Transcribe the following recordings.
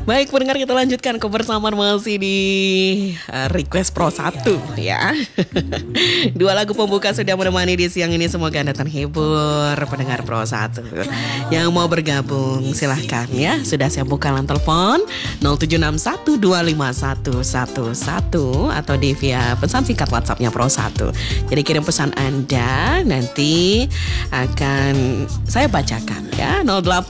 Baik pendengar, kita lanjutkan kebersamaan masih di Request Pro 1 ya. Dua lagu pembuka sudah menemani di siang ini. Semoga Anda terhibur pendengar Pro 1. Yang mau bergabung silahkan ya. Sudah saya buka line telepon 0761251111 atau di via pesan singkat WhatsApp-nya Pro 1. Jadi kirim pesan Anda, nanti akan saya bacakan ya.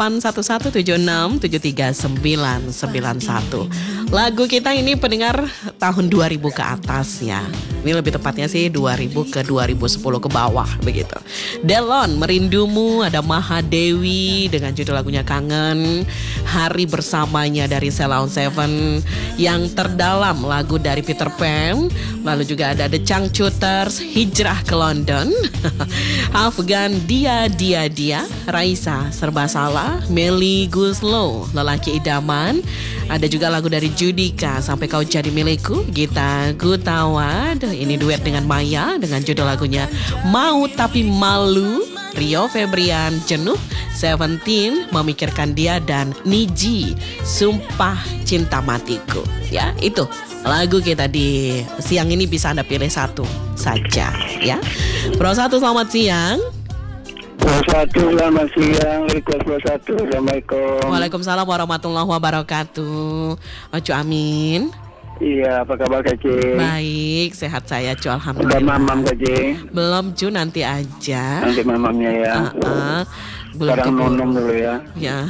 0811767391. Lagu kita ini pendengar tahun 2000 ke atas ya. Ini lebih tepatnya sih 2000 ke 2010 ke bawah begitu. Delon, Merindumu, ada Mahadewi dengan judul lagunya Kangen, Hari Bersamanya dari Sheila on 7, Yang Terdalam lagu dari Peter Pan, lalu juga ada The Changcuters, Hijrah ke London, Afgan, Dia, Raisa, Serba Salah, Melly Guslow, Lelaki Idaman, ada juga lagu dari Judika, Sampai Kau Jadi Milikku, Gita Gutawad, ini duet dengan Maya dengan judul lagunya Mau Tapi Malu, Rio Febrian, Jenuh, Seventeen, Memikirkan Dia, dan Niji, Sumpah Cinta Matiku. Ya, itu lagu kita di siang ini, bisa Anda pilih satu saja ya. Pro 1, selamat siang. Pro 1, selamat siang. Request Pro 1, Assalamualaikum. Waalaikumsalam warahmatullahi wabarakatuh. Ocu Amin. Iya, apa kabar Kak Ci? Baik, sehat saya Cu, alhamdulillah. Udah mamam Kak Ci? Belum Cu, nanti aja. Nanti mamamnya ya. Belum sekarang keburu. nonong dulu ya. Ya.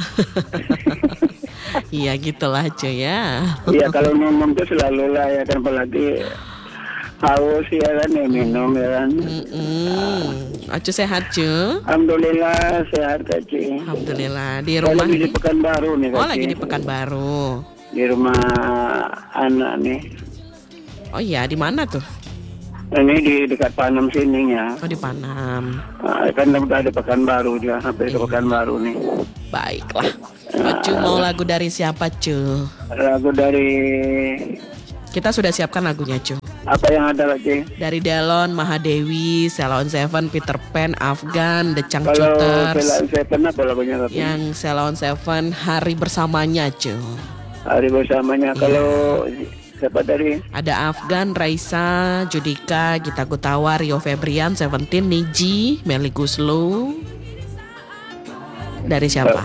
Iya gitulah Cu ya. Iya, kalau nonong tuh selalu lah ya kan, apalagi haus ya kan, ya minum ya kan. Ocu sehat Cu? Alhamdulillah sehat Kak Ci. Alhamdulillah. Di Saya rumah lagi di nih? Pekanbaru nih Kak Oh, Ci. lagi di Pekanbaru. Di rumah anak nih. Oh iya, di mana tuh? Ini di dekat Panam sini ya. Oh, di Panam. Kan udah di Pekanbaru juga, sampai ke Pekanbaru nih. Baiklah. Ocu mau lagu dari siapa Cu? Lagu dari Kita sudah siapkan lagunya Cu. apa yang ada lagi? Dari Delon, Mahadewi, Sheila on 7, Peter Pan, Afgan, The Kalau Changcuters. Sheila Seven apa lagunya lagi? Yang Sheila on 7, Hari Bersamanya Cu. Hari Bersamanya. Kalau siapa dari? Ada Afgan, Raisa, Judika, Gita Gutawa, Rio Febrian, Seventeen, Niji, Melly Guslow. Dari siapa?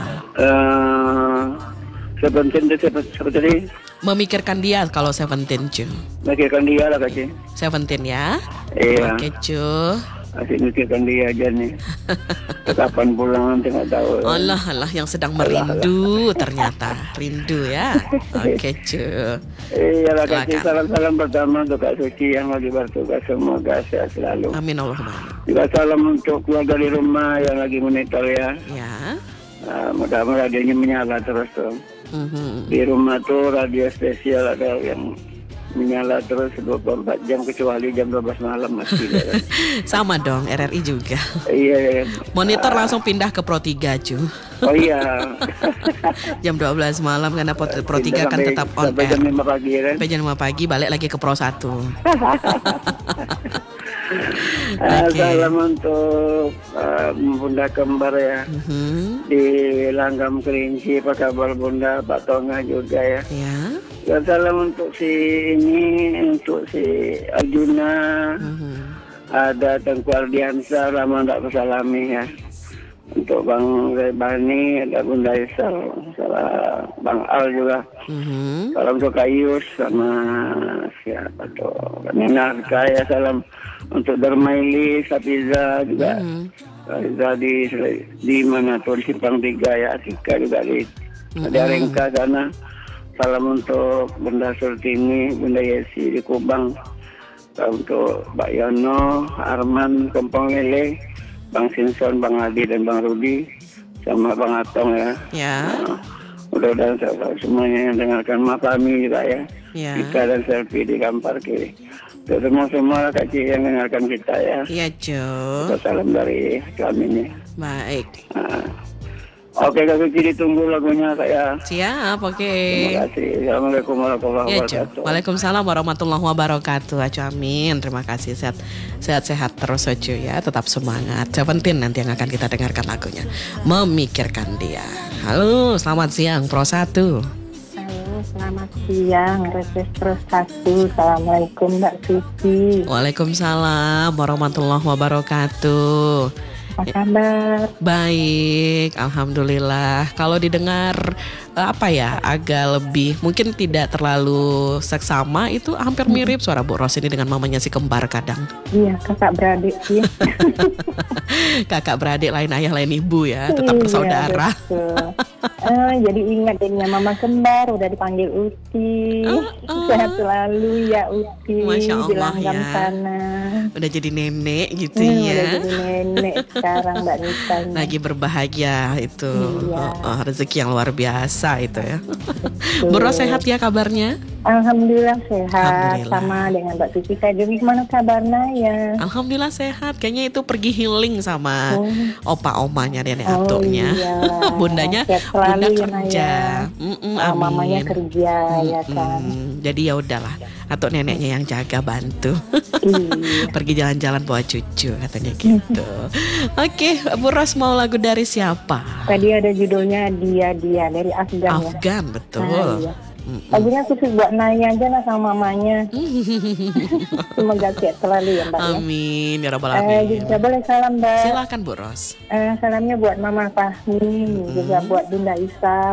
Seventeen itu siapa tadi? Memikirkan Dia kalau Seventeen Cu. Mikirkan Dia lah Kak Ci. Seventeen ya. Iya. Oke Cu. Masih mikirkan Dia aja nih. Kapan pulang nanti nggak tahu. Allah yang sedang merindu ternyata. Rindu ya. Oke Cu. Iya lah Kak Ci. Silakan. Salam pertama untuk Kak Suci yang lagi bertugas, semoga sehat selalu. Amin Allahumma. Juga salam untuk keluarga di rumah yang lagi monitor ya. Ya. Mudah-mudahan radionya menyala terus tuh. Di rumah tuh radio spesial ada yang menyala terus 24 jam kecuali jam 12 malam masih. Sama dong, RRI juga. Iya. Monitor langsung pindah ke Pro 3 Cu. Oh iya. Jam 12 malam karena Pro 3 kan tetap on sampai jam air. 5 pagi kan. Sampai jam 5 pagi balik lagi ke Pro 1. Salam untuk Bunda Kembar ya. Di Langgam Kerinci, apa kabar Bunda? Pak Tonga juga ya. Ya. Dan salam untuk si Arjuna, ada Tengku Ardiansa, lama tak bersalami ya. Untuk Bang Rebani, ada Bunda Isal, salah Bang Al juga. Salam untuk Kayus sama siapa tuh? Nina Kaya, salam untuk Dermaili, Sapiza juga. Sapiza di mana tuh, di Simpang 3 ya, Atika juga di ada Rengka sana. Salam untuk Bunda Surtini, Bunda Yesi di Kubang. Salam untuk Mbak Yono, Arman, Kempong Lele, Bang Sinson, Bang Adi, dan Bang Rudi, sama Bang Atong ya. Ya. Mudah-mudahan semuanya yang dengarkan Mapami juga ya. Ya. Ika dan Selfie di Kampar Kiri. Untuk semua Kak Ci yang dengarkan kita ya. Iya Cu. Salam dari kami nih. Baik. Oke Kak Ci, ditunggu lagunya Kak ya. Siap, oke. Terima kasih. Assalamualaikum warahmatullahi Ya, Cu. wabarakatuh. Waalaikumsalam warahmatullahi wabarakatuh. Acu amin. Terima kasih, sehat-sehat terus Acu ya. Tetap semangat. Seventeen nanti yang akan kita dengarkan lagunya. Memikirkan Dia. Halo, selamat siang Pro 1. Halo, Selamat siang, reses terus 1. Assalamualaikum Mbak Suci. Waalaikumsalam warahmatullahi wabarakatuh. Apa kabar? Baik, alhamdulillah. Kalau didengar agak lebih, mungkin tidak terlalu seksama, itu hampir mirip suara Bu Ros ini dengan mamanya si kembar kadang. Iya, kakak beradik sih. Kakak beradik, lain ayah lain ibu ya, tetap bersaudara. Jadi ingat jadinya mama kembar, udah dipanggil Uti. Sehat selalu ya Uti. Masya Allah di langgam ya. sana. Udah jadi nenek gitu Udah ya. jadi nenek sekarang Mbak Nisa. Lagi berbahagia itu. Iya. Rezeki yang luar biasa itu ya. Bu Ros sehat ya kabarnya? Alhamdulillah sehat. Alhamdulillah. Sama dengan Mbak Suci. Kayak gimana kabarnya ya? Alhamdulillah sehat. Kayaknya itu pergi healing sama opa-omanya dan Oh, atuknya. iya. Bundanya Sehat selalu bunda ya, kerja. Naya. Mamanya kerja ya kan. Jadi ya udahlah. Atau neneknya yang jaga bantu. Iya. Pergi jalan-jalan bawa cucu katanya gitu. Oke, Bu Ros mau lagu dari siapa? Tadi ada judulnya Dia dari Afgan ya. Afgan, betul. Nah, iya. Lagunya khusus buat Naya aja lah sama mamanya. Semoga sehat selalu ya Mbak ya. Amin ya rabbal alamin. Juga boleh salam Mbak. Silakan Bu Ros. Salamnya buat Mama Fahmi, juga buat Bunda Isa,